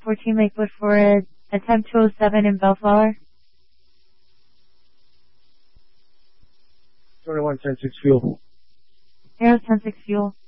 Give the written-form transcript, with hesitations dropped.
14 Lakewood Forward, attempt 207 in Bellflower. 21, 10-6 fuel. Arrows 10-6 fuel.